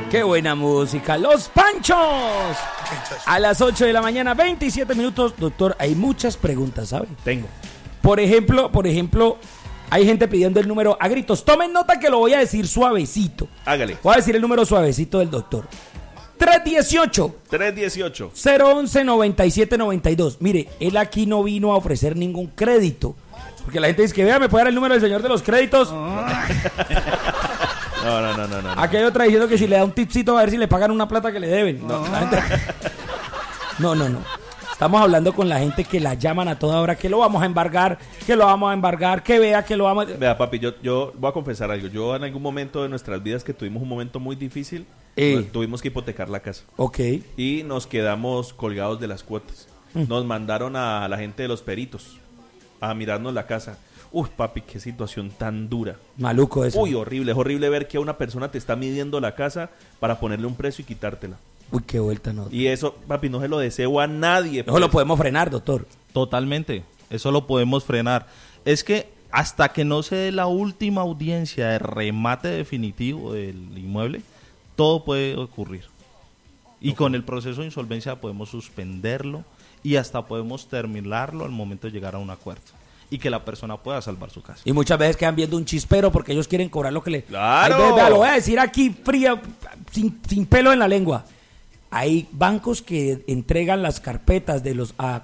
¡Qué buena música! ¡Los Panchos! A las 8 de la mañana, 27 minutos. Doctor, hay muchas preguntas, ¿sabe? Tengo. Por ejemplo, hay gente pidiendo el número a gritos. Tomen nota que lo voy a decir suavecito. Hágale. Voy a decir el número suavecito del doctor. 318 011 9792. Mire, él aquí no vino a ofrecer ningún crédito. Porque la gente dice que vea, ¿me puede dar el número del señor de los créditos? No. Aquí hay otra diciendo que si le da un tipcito a ver si le pagan una plata que le deben. No. Estamos hablando con la gente que la llaman a toda hora, que lo vamos a embargar, que vea que lo vamos a... Vea, papi, yo voy a confesar algo. Yo en algún momento de nuestras vidas que tuvimos un momento muy difícil, tuvimos que hipotecar la casa. Ok. Y nos quedamos colgados de las cuotas. Nos mandaron a la gente de los peritos a mirarnos la casa. Uy, papi, qué situación tan dura. Maluco eso. Uy, horrible. Es horrible ver que una persona te está midiendo la casa para ponerle un precio y quitártela. Uy, qué vuelta, no. Y eso, papi, no se lo deseo a nadie. Eso lo podemos frenar, doctor. Totalmente. Eso lo podemos frenar. Es que hasta que no se dé la última audiencia de remate definitivo del inmueble, todo puede ocurrir. Y con el proceso de insolvencia podemos suspenderlo y hasta podemos terminarlo al momento de llegar a un acuerdo. Y que la persona pueda salvar su casa. Y muchas veces quedan viendo un chispero porque ellos quieren cobrar lo que le... ¡Claro! Ay, vea, lo voy a decir aquí fría, sin pelo en la lengua. Hay bancos que entregan las carpetas de los a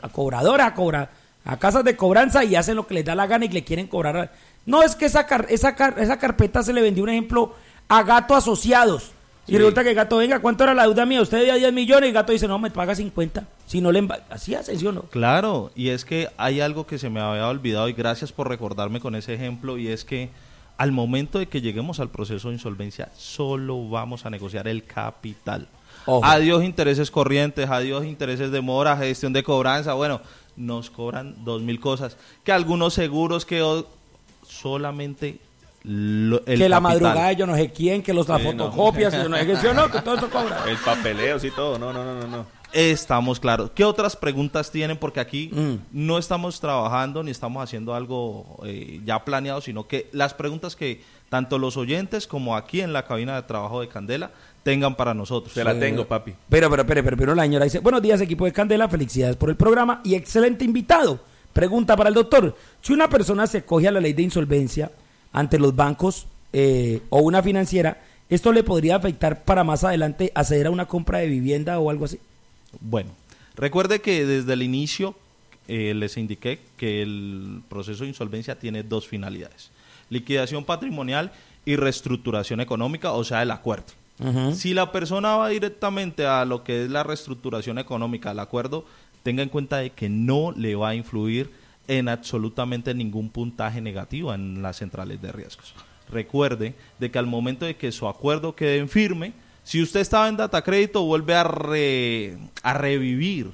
casas de cobranza y hacen lo que les da la gana y le quieren cobrar. No, es que esa carpeta se le vendió, un ejemplo, a Gato Asociados. Y resulta que Gato, venga, ¿cuánto era la deuda mía? Usted debía 10 millones y Gato dice, no, me paga 50. Si no le... Así hace, ¿sí o no? Claro, y es que hay algo que se me había olvidado y gracias por recordarme con ese ejemplo, y es que al momento de que lleguemos al proceso de insolvencia, solo vamos a negociar el capital. Ojo. Adiós intereses corrientes, adiós intereses de mora, gestión de cobranza, bueno, nos cobran 2.000 cosas, que algunos seguros, que solamente... que capital. La madrugada yo no sé quién, que las fotocopias, yo no sé qué, ¿sí o no? Que todo eso cobra. El papeleo, sí, todo, no. Estamos claros. ¿Qué otras preguntas tienen? Porque aquí no estamos trabajando ni estamos haciendo algo ya planeado, sino que las preguntas que tanto los oyentes como aquí en la cabina de trabajo de Candela tengan para nosotros. Se la tengo, papi. Pero la señora dice, buenos días, equipo de Candela, felicidades por el programa y excelente invitado. Pregunta para el doctor, si una persona se acoge a la ley de insolvencia ante los bancos o una financiera, ¿esto le podría afectar para más adelante acceder a una compra de vivienda o algo así? Bueno, recuerde que desde el inicio les indiqué que el proceso de insolvencia tiene dos finalidades: liquidación patrimonial y reestructuración económica, o sea, el acuerdo. Uh-huh. Si la persona va directamente a lo que es la reestructuración económica, al acuerdo, tenga en cuenta de que no le va a influir en absolutamente ningún puntaje negativo en las centrales de riesgos. Recuerde de que al momento de que su acuerdo quede en firme, si usted estaba en Datacrédito, vuelve a revivir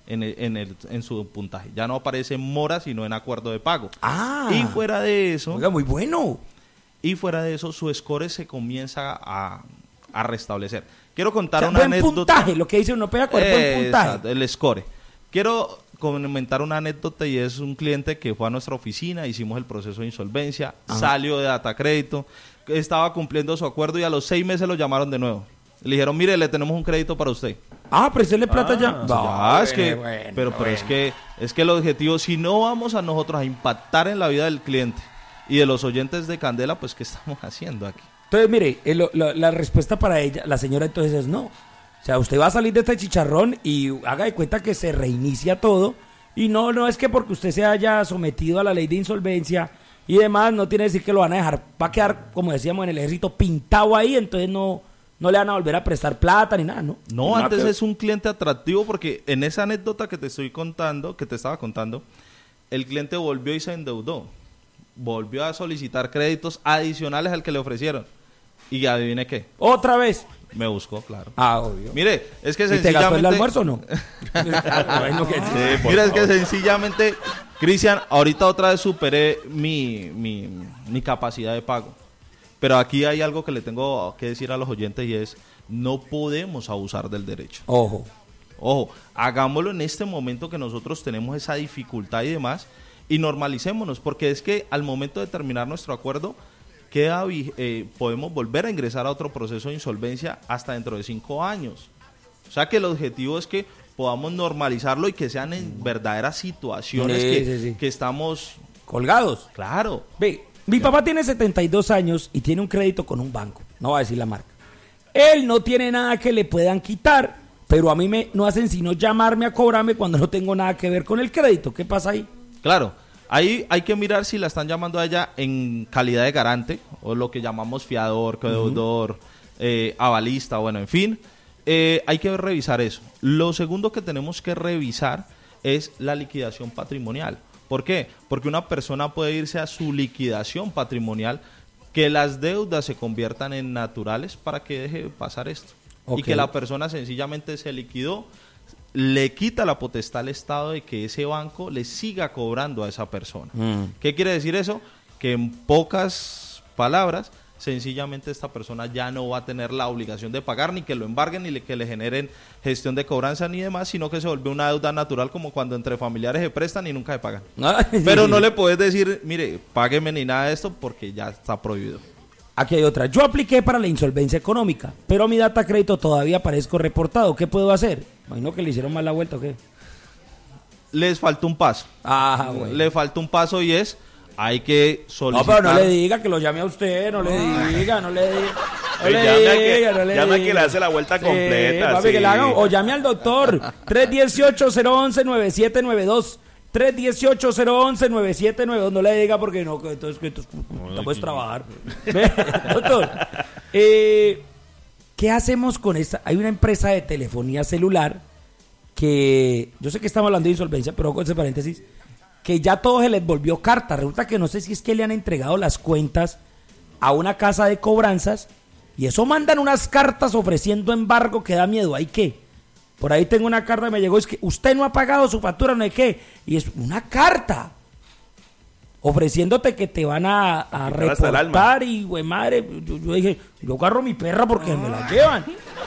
en su puntaje. Ya no aparece en mora, sino en acuerdo de pago. Y fuera de eso... Oiga, muy bueno. Y fuera de eso, su score se comienza a restablecer. Quiero contar una anécdota. Puntaje, lo que dice uno pega con el buen puntaje. El score. Quiero comentar una anécdota, y es un cliente que fue a nuestra oficina, hicimos el proceso de insolvencia, salió de Datacrédito, estaba cumpliendo su acuerdo y a los 6 meses lo llamaron de nuevo. Le dijeron, mire, le tenemos un crédito para usted. Pero ese le plata ya. Pero es que el objetivo, si no vamos a nosotros a impactar en la vida del cliente y de los oyentes de Candela, pues ¿qué estamos haciendo aquí? Entonces, mire, la respuesta para ella, la señora entonces es no. O sea, usted va a salir de este chicharrón y haga de cuenta que se reinicia todo. Y no es que porque usted se haya sometido a la ley de insolvencia y demás, no tiene que decir que lo van a dejar, va a quedar, como decíamos en el ejército, pintado ahí, entonces no le van a volver a prestar plata ni nada, ¿no? No, antes es un cliente atractivo, porque en esa anécdota que te estaba contando, el cliente volvió y se endeudó. Volvió a solicitar créditos adicionales al que le ofrecieron. Y adivine qué. ¿Otra vez? Me buscó, claro. Obvio. Mire, es que sencillamente... ¿Y te gastó el almuerzo o no? Mira, es que sencillamente, Cristian, ahorita otra vez superé mi capacidad de pago. Pero aquí hay algo que le tengo que decir a los oyentes, y es, no podemos abusar del derecho. Ojo, hagámoslo en este momento que nosotros tenemos esa dificultad y demás, y normalicémonos, porque es que al momento de terminar nuestro acuerdo, podemos volver a ingresar a otro proceso de insolvencia hasta dentro de 5 años. O sea que el objetivo es que podamos normalizarlo y que sean en verdaderas situaciones que estamos colgados. Claro. Ve, mi papá tiene 72 años y tiene un crédito con un banco, no voy a decir la marca. Él no tiene nada que le puedan quitar, pero a mí no hacen sino llamarme a cobrarme cuando no tengo nada que ver con el crédito. ¿Qué pasa ahí? Claro, ahí hay que mirar si la están llamando a ella en calidad de garante, o lo que llamamos fiador, codeudor, avalista, bueno, en fin. Hay que revisar eso. Lo segundo que tenemos que revisar es la liquidación patrimonial. ¿Por qué? Porque una persona puede irse a su liquidación patrimonial, que las deudas se conviertan en naturales para que deje de pasar esto. Y que la persona sencillamente se liquidó, le quita la potestad al Estado de que ese banco le siga cobrando a esa persona. ¿Qué quiere decir eso? Que en pocas palabras, sencillamente esta persona ya no va a tener la obligación de pagar, ni que lo embarguen, ni que le generen gestión de cobranza ni demás, sino que se vuelve una deuda natural, como cuando entre familiares se prestan y nunca se pagan. Pero no le puedes decir, mire, págueme ni nada de esto, porque ya está prohibido. Aquí hay otra. Yo apliqué para la insolvencia económica, pero mi data crédito todavía aparezco reportado. ¿Qué puedo hacer? Imagino que le hicieron mal la vuelta, ¿o qué? Les falta un paso. Bueno. Le falta un paso y es... Hay que solicitar... No, pero no le diga que lo llame a usted, no le diga. Llame a que le hace la vuelta completa. Papi, sí. que le haga, o llame al doctor. 318-011-9792. 318-011-9792. No le diga porque no, entonces no puedes trabajar. Doctor, ¿qué hacemos con esta? Hay una empresa de telefonía celular que, yo sé que estamos hablando de insolvencia, pero con ese paréntesis, que ya todo se les volvió carta. Resulta que no sé si es que le han entregado las cuentas a una casa de cobranzas y eso mandan unas cartas ofreciendo embargo que da miedo. ¿Hay qué? Por ahí tengo una carta que me llegó, es que usted no ha pagado su factura, no hay qué. Y es una carta ofreciéndote que te van a reportar y, güey, madre, yo dije, yo agarro mi perra porque me la llevan.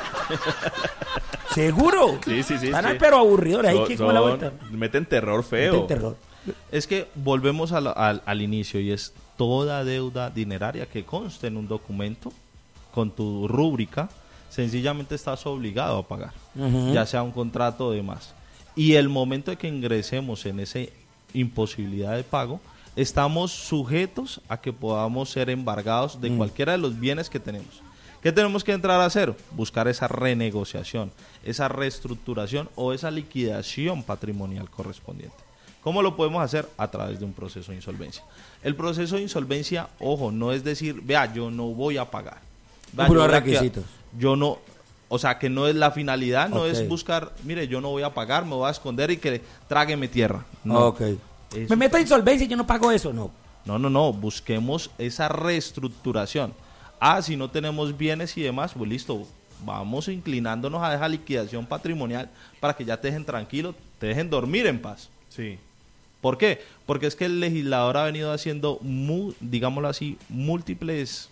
¿Seguro? Sí. Están pero aburridores. Hay que comer la vuelta. Meten terror feo. Es que volvemos al inicio, y es toda deuda dineraria que conste en un documento con tu rúbrica, sencillamente estás obligado a pagar, ya sea un contrato o demás. Y el momento de que ingresemos en esa imposibilidad de pago, estamos sujetos a que podamos ser embargados de cualquiera de los bienes que tenemos. ¿Qué tenemos que entrar a hacer? Buscar esa renegociación, esa reestructuración o esa liquidación patrimonial correspondiente. ¿Cómo lo podemos hacer? A través de un proceso de insolvencia. El proceso de insolvencia, ojo, no es decir, vea, yo no voy a pagar. Puros requisitos. Yo no, o sea, que no es la finalidad, no es buscar, mire, yo no voy a pagar, me voy a esconder y que trágueme tierra. No. Me meto en insolvencia y yo no pago eso, no. No, busquemos esa reestructuración. Si no tenemos bienes y demás, pues listo, vamos inclinándonos a esa liquidación patrimonial para que ya te dejen tranquilo, te dejen dormir en paz. Sí. ¿Por qué? Porque es que el legislador ha venido haciendo, digámoslo así, múltiples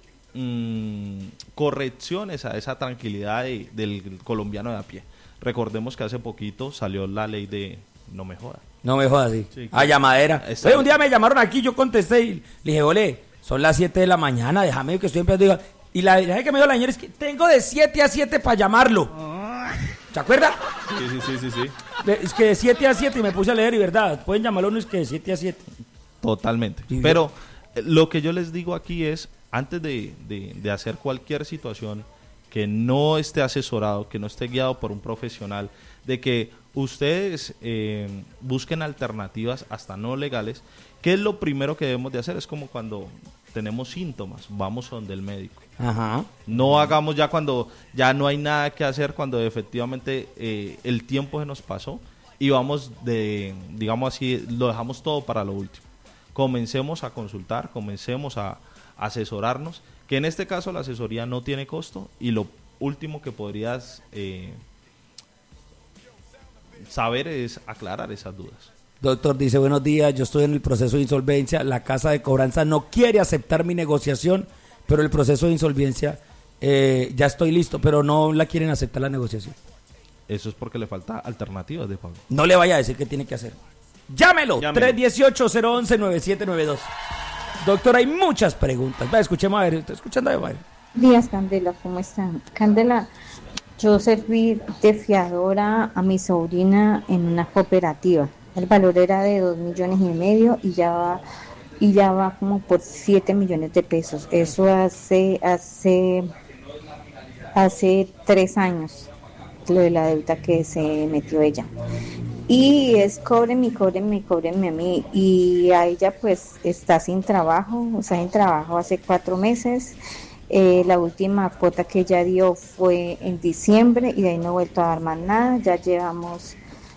correcciones a esa tranquilidad del colombiano de a pie. Recordemos que hace poquito salió la ley de No Me Joda. No me jodas, sí. A llamadera. Oye, un día me llamaron aquí, yo contesté y le dije, ole, son las 7 de la mañana, déjame que estoy empezando. Y la verdad que me dio la señora es que tengo de 7 a 7 para llamarlo. ¿Se acuerda? Sí. Es que de 7 a 7 y me puse a leer y verdad, pueden llamarlo uno es que de 7 a 7. Totalmente. Sí, pero lo que yo les digo aquí es, antes de hacer cualquier situación que no esté asesorado, que no esté guiado por un profesional, de que ustedes busquen alternativas hasta no legales, ¿qué es lo primero que debemos de hacer? Es como cuando tenemos síntomas, vamos donde el médico. Ajá. No hagamos ya cuando ya no hay nada que hacer, cuando efectivamente el tiempo se nos pasó y vamos digamos así, lo dejamos todo para lo último. Comencemos a consultar, comencemos a asesorarnos, que en este caso la asesoría no tiene costo, y lo último que podrías saber es aclarar esas dudas. Doctor dice, buenos días, yo estoy en el proceso de insolvencia, la casa de cobranza no quiere aceptar mi negociación, pero el proceso de insolvencia ya estoy listo, pero no la quieren aceptar la negociación. Eso es porque le falta alternativas de pago. No le vaya a decir qué tiene que hacer. Llámelo. 318-011-9792. Doctor, hay muchas preguntas. Va, escuchemos a ver, ¿está escuchando a ver? Días, Candela, ¿cómo están? Candela, yo serví de fiadora a mi sobrina en una cooperativa. El valor era de 2,5 millones y ya va como por 7 millones de pesos. Eso hace 3 años, lo de la deuda que se metió ella. Y es cóbreme a mí. Y a ella pues está sin trabajo, hace 4 meses. La última cuota que ella dio fue en diciembre y de ahí no he vuelto a dar más nada. Ya llevamos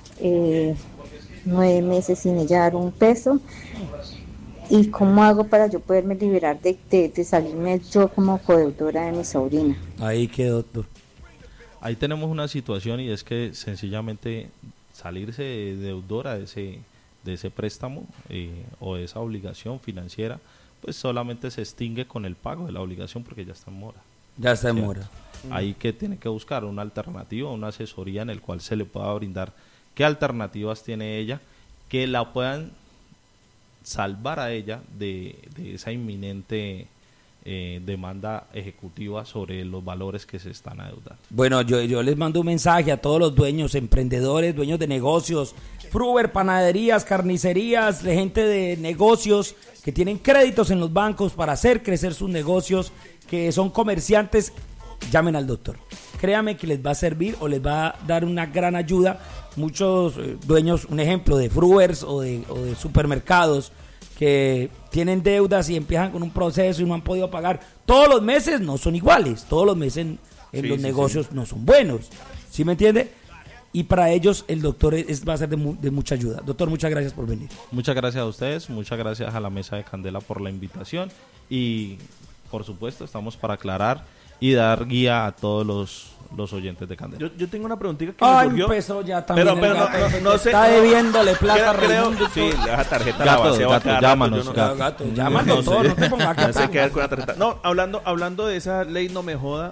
9 meses sin ella dar un peso. ¿Y cómo hago para yo poderme liberar de salirme yo como codeudora de mi sobrina? Ahí quedó, doctor. Ahí tenemos una situación y es que sencillamente salirse deudora de ese préstamo o de esa obligación financiera, pues solamente se extingue con el pago de la obligación porque ya está en mora. Ya está en mora. Ahí que tiene que buscar una alternativa, una asesoría en el cual se le pueda brindar qué alternativas tiene ella que la puedan salvar a ella de esa inminente demanda ejecutiva sobre los valores que se están adeudando. Bueno, yo les mando un mensaje a todos los dueños, emprendedores, dueños de negocios, fruver, panaderías, carnicerías, gente de negocios que tienen créditos en los bancos para hacer crecer sus negocios, que son comerciantes, llamen al doctor. Créame que les va a servir o les va a dar una gran ayuda. Muchos dueños, un ejemplo de fruvers o de supermercados que tienen deudas y empiezan con un proceso y no han podido pagar. Todos los meses no son iguales, todos los meses en los negocios no son buenos, ¿sí me entiende? Y para ellos el doctor va a ser de mucha ayuda. Doctor, muchas gracias por venir. Muchas gracias a ustedes, muchas gracias a la Mesa de Candela por la invitación y por supuesto estamos para aclarar y dar guía a todos los oyentes de Candela. Yo tengo una preguntita que me surgió. Empezó ya también pero no sé. Está debiéndole plata. Creo, sí, le deja tarjeta Gato, llámanos. Llama al doctor, no te pongas no sé qué ver con la tarjeta. No, hablando de esa ley no me joda,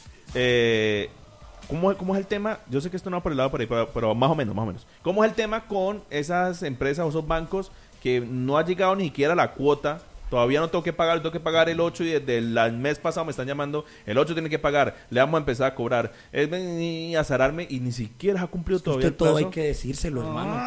¿cómo es el tema? Yo sé que esto no va por el lado por ahí, pero más o menos. ¿Cómo es el tema con esas empresas o esos bancos que no ha llegado ni siquiera la cuota? Todavía no tengo que pagar el 8 y desde el mes pasado me están llamando, el 8 tiene que pagar, le vamos a empezar a cobrar. Es venir a azararme y ni siquiera ha cumplido todavía el plazo. Todo hay que decírselo, hermano.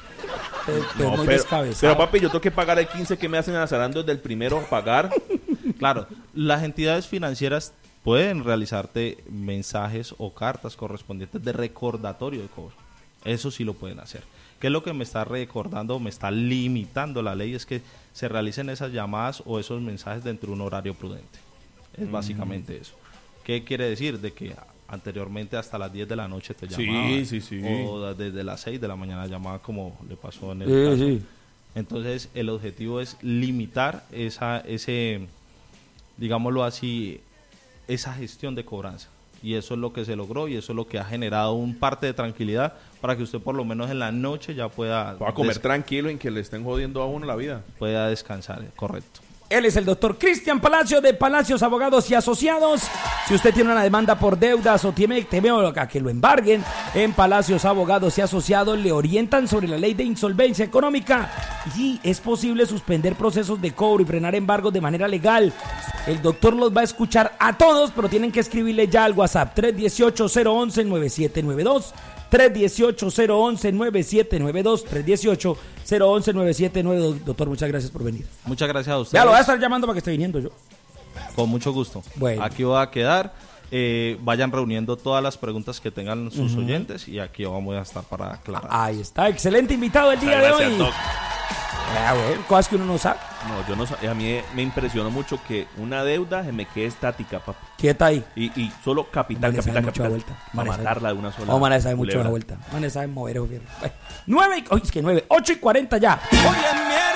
Pero papi, yo tengo que pagar el 15 que me hacen azarando desde el primero a pagar. Claro, las entidades financieras pueden realizarte mensajes o cartas correspondientes de recordatorio de cobro. Eso sí lo pueden hacer. ¿Qué es lo que me está recordando, me está limitando la ley? Es que se realicen esas llamadas o esos mensajes dentro de un horario prudente. Es básicamente eso. ¿Qué quiere decir? De que anteriormente hasta las 10 de la noche te llamaban. Sí. O desde las 6 de la mañana llamaban como le pasó en el caso. Sí. Entonces, el objetivo es limitar ese, digámoslo así, esa gestión de cobranza. Y eso es lo que se logró y eso es lo que ha generado un parte de tranquilidad para que usted por lo menos en la noche ya pueda comer tranquilo en que le estén jodiendo a uno la vida. Pueda descansar, correcto. Él es el doctor Cristian Palacio de Palacios Abogados y Asociados. Si usted tiene una demanda por deudas o teme a que lo embarguen, en Palacios Abogados y Asociados le orientan sobre la ley de insolvencia económica y es posible suspender procesos de cobro y frenar embargos de manera legal. El doctor los va a escuchar a todos, pero tienen que escribirle ya al WhatsApp 318-011-9792. 318-011-9792, 318-011-9792. Doctor, muchas gracias por venir. Muchas gracias a usted. Ya lo voy a estar llamando para que esté viniendo yo. Con mucho gusto. Bueno. Aquí voy a quedar. Vayan reuniendo todas las preguntas que tengan sus oyentes y aquí vamos a estar para aclarar. Ahí está, excelente invitado el día de hoy. Bueno, cosas que uno no sabe. No, yo no sé. A mí me impresionó mucho que una deuda se me quede estática, papi. Quieta ahí. Y solo capital. Para matarla de una sola. Oh, Mané sabe mucho de la vuelta. Mané sabe mover. 8:40 ya. Hoy es